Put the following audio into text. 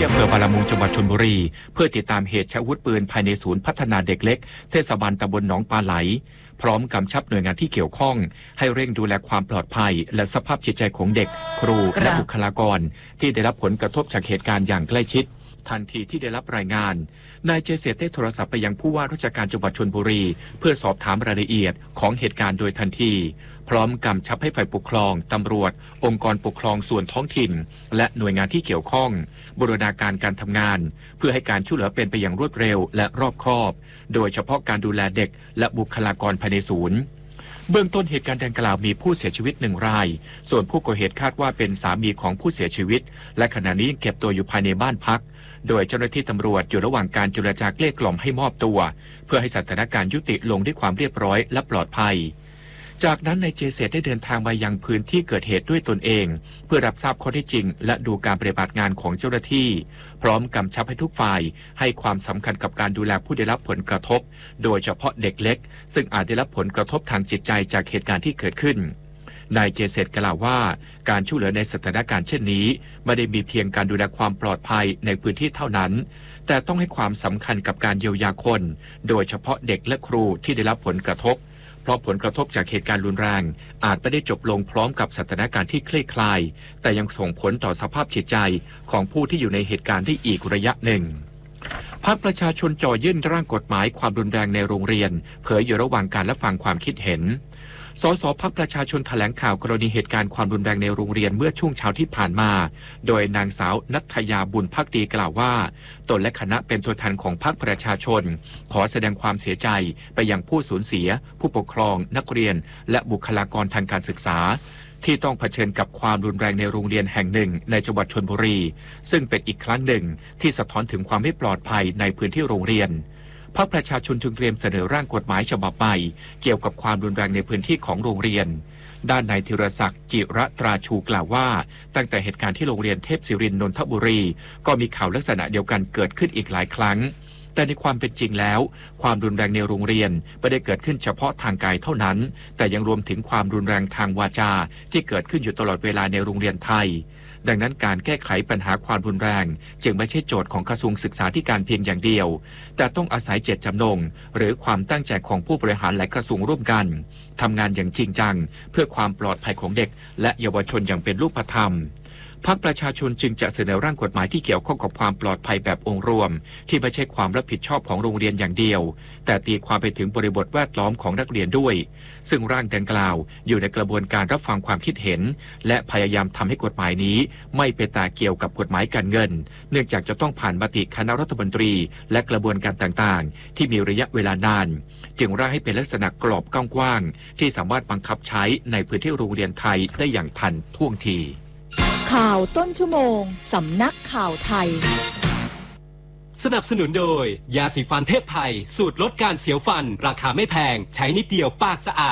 ที่อำเภอบารามุงจังหวัดชลบุรีเพื่อติดตามเหตุใช้อาวุธปืนภายในศูนย์พัฒนาเด็กเล็กเทศบาลตำบลหนองปลาไหลพร้อมกำชับหน่วยงานที่เกี่ยวข้องให้เร่งดูแลความปลอดภัยและสภาพจิตใจของเด็กครูและบุคลากรที่ได้รับผลกระทบจากเหตุการณ์อย่างใกล้ชิดทันทีที่ได้รับรายงานนายเจษฎได้โทรศัพท์ไปยังผู้ว่าราชการจังหวัดชลบุรีเพื่อสอบถามรายละเอียดของเหตุการณ์โดยทันทีพร้อมกำชับให้ฝ่ายปกครองตำรวจองค์กรปกครองส่วนท้องถิ่นและหน่วยงานที่เกี่ยวข้องบูรณาการการทำงานเพื่อให้การช่วยเหลือเป็นไปอย่างรวดเร็วและรอบคอบโดยเฉพาะการดูแลเด็กและบุคลากรภายในศูนย์เบื้องต้นเหตุการณ์ดังกล่าวมีผู้เสียชีวิต1 รายส่วนผู้ก่อเหตุคาดว่าเป็นสามีของผู้เสียชีวิตและขณะนี้ยังเก็บตัวอยู่ภายในบ้านพักโดยเจ้าหน้าที่ตำรวจอยู่ระหว่างการเจรจาเกลี้ยกล่อมให้มอบตัวเพื่อให้สถานการณ์ยุติลงด้วยความเรียบร้อยและปลอดภัยจากนั้นนายเจษฎได้เดินทางมายังพื้นที่เกิดเหตุด้วยตนเองเพื่อรับทราบข้อเท็จจริงและดูการปฏิบัติงานของเจ้าหน้าที่พร้อมกำชับให้ทุกฝ่ายให้ความสำคัญกับการดูแลผู้ได้รับผลกระทบโดยเฉพาะเด็กเล็กซึ่งอาจได้รับผลกระทบทางจิตใจจากเหตุการณ์ที่เกิดขึ้นนายเจษฎกล่าวว่าการช่วยเหลือในสถานการณ์เช่นนี้ไม่ได้มีเพียงการดูแลความปลอดภัยในพื้นที่เท่านั้นแต่ต้องให้ความสำคัญกับการเยียวยาคนโดยเฉพาะเด็กและครูที่ได้รับผลกระทบเพราะผลกระทบจากเหตุการณ์รุนแรงอาจไม่ได้จบลงพร้อมกับสถานการณ์ที่คลี่คลายแต่ยังส่งผลต่อสภาพจิตใจของผู้ที่อยู่ในเหตุการณ์ได้อีกระยะหนึ่งพรรคประชาชนจ่อยื่นร่างกฎหมายความรุนแรงในโรงเรียนเผยอยู่ระหว่างการรับฟังความคิดเห็นสสพรรคประชาชนแถลงข่าวกรณีเหตุการณ์ความรุนแรงในโรงเรียนเมื่อช่วงเช้าที่ผ่านมาโดยนางสาวณัฐยาบุญภักดีกล่าวว่าตนและคณะเป็นตัวแทนของพรรคประชาชนขอแสดงความเสียใจไปยังผู้สูญเสียผู้ปกครองนักเรียนและบุคลากรทางการศึกษาที่ต้องเผชิญกับความรุนแรงในโรงเรียนแห่งหนึ่งในจังหวัดชลบุรีซึ่งเป็นอีกครั้งหนึ่งที่สะท้อนถึงความไม่ปลอดภัยในพื้นที่โรงเรียนพรรคประชาชนจึงเตรียมเสนอร่างกฎหมายฉบับใหม่เกี่ยวกับความรุนแรงในพื้นที่ของโรงเรียนด้านนายธีรศักดิ์จิระตราชูกล่าวว่าตั้งแต่เหตุการณ์ที่โรงเรียนเทพศิรินทร์นนทบุรีก็มีข่าวลักษณะเดียวกันเกิดขึ้นอีกหลายครั้งแต่ในความเป็นจริงแล้วความรุนแรงในโรงเรียนไม่ได้เกิดขึ้นเฉพาะทางกายเท่านั้นแต่ยังรวมถึงความรุนแรงทางวาจาที่เกิดขึ้นอยู่ตลอดเวลาในโรงเรียนไทยดังนั้นการแก้ไขปัญหาความรุนแรงจึงไม่ใช่โจทย์ของกระทรวงศึกษาธิการเพียงอย่างเดียวแต่ต้องอาศัยเจตจำนงหรือความตั้งใจของผู้บริหารหลายกระทรวงร่วมกันทำงานอย่างจริงจังเพื่อความปลอดภัยของเด็กและเยาวชนอย่างเป็นรูปธรรมพรรคประชาชนจึงจะเสนอร่างกฎหมายที่เกี่ยวข้องกับความปลอดภัยแบบองค์รวมที่ไม่ใช่ความรับผิดชอบของโรงเรียนอย่างเดียวแต่ตีความไปถึงบริบทแวดล้อมของนักเรียนด้วยซึ่งร่างดังกล่าวอยู่ในกระบวนการรับฟังความคิดเห็นและพยายามทำให้กฎหมายนี้ไม่ไปตาเกี่ยวกับกฎหมายการเงินเนื่องจากจะต้องผ่านมติคณะรัฐมนตรีและกระบวนการต่างๆที่มีระยะเวลานานจึงร่างให้เป็นลักษณะกรอบกว้างๆที่สามารถบังคับใช้ในพื้นที่โรงเรียนไทยได้อย่างทันท่วงทีข่าวต้นชั่วโมงสำนักข่าวไทยสนับสนุนโดยยาสีฟันเทพไทยสูตรลดการเสียวฟันราคาไม่แพงใช้นิดเดียวปากสะอาด